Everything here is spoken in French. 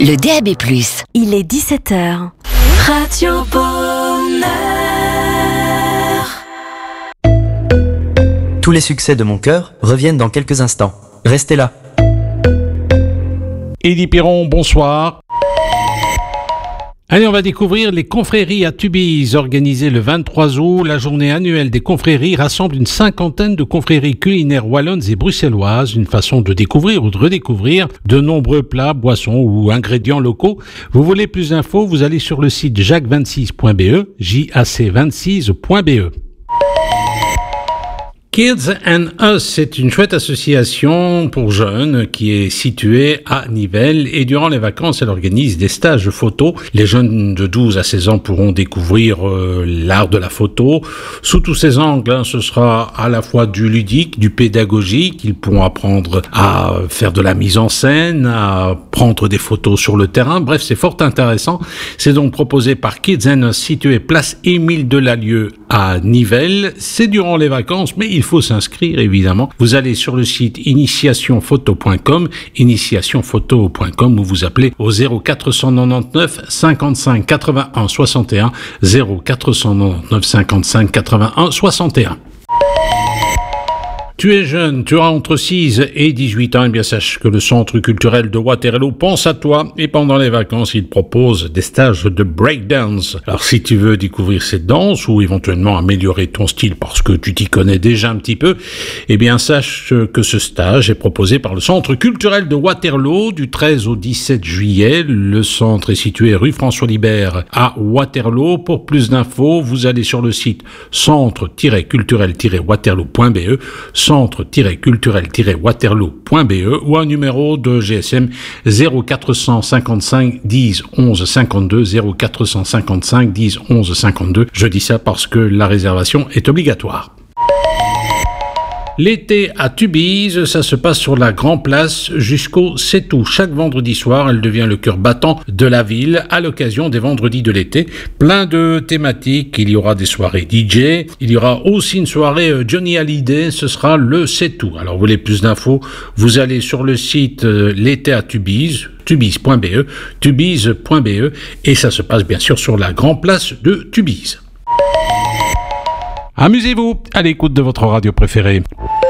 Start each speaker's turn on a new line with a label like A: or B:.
A: le DAB+.
B: Il est 17h.
C: Radio Bonheur.
D: Tous les succès de mon cœur reviennent dans quelques instants. Restez là.
E: Élie Piron, bonsoir. Allez, on va découvrir les confréries à Tubize. Organisées le 23 août, la journée annuelle des confréries rassemble une cinquantaine de confréries culinaires wallonnes et bruxelloises. Une façon de découvrir ou de redécouvrir de nombreux plats, boissons ou ingrédients locaux. Vous voulez plus d'infos, vous allez sur le site jac26.be, jac26.be. Kids and Us, c'est une chouette association pour jeunes qui est située à Nivelles et durant les vacances, elle organise des stages photo. Les jeunes de 12 à 16 ans pourront découvrir l'art de la photo. Sous tous ces angles, ce sera à la fois du ludique, du pédagogique. Ils pourront apprendre à faire de la mise en scène, à prendre des photos sur le terrain. Bref, c'est fort intéressant. C'est donc proposé par Kids and Us, situé place Émile Delalieu à Nivelles. C'est durant les vacances, mais il faut s'inscrire évidemment. Vous allez sur le site initiationphoto.com, initiationphoto.com, ou vous appelez au 0499 55 81 61, 0499 55 81 61. Tu es jeune, tu as entre 6 et 18 ans, et bien sache que le Centre culturel de Waterloo pense à toi et pendant les vacances, il propose des stages de breakdance. Alors si tu veux découvrir cette danse ou éventuellement améliorer ton style parce que tu t'y connais déjà un petit peu, eh bien sache que ce stage est proposé par le Centre culturel de Waterloo du 13 au 17 juillet. Le centre est situé rue François Libert à Waterloo. Pour plus d'infos, vous allez sur le site centre-culturel-waterloo.be, centre-culturel-waterloo.be ou un numéro de GSM 0455 10 11 52, 0455 10 11 52. Je dis ça parce que la réservation est obligatoire. L'été à Tubize, ça se passe sur la Grand Place jusqu'au 7 août. Chaque vendredi soir, elle devient le cœur battant de la ville à l'occasion des vendredis de l'été. Plein de thématiques, il y aura des soirées DJ, il y aura aussi une soirée Johnny Hallyday, ce sera le 7 août. Alors, vous voulez plus d'infos, vous allez sur le site l'été à Tubize, tubize.be, tubize.be, et ça se passe bien sûr sur la Grand Place de Tubize. Amusez-vous à l'écoute de votre radio préférée.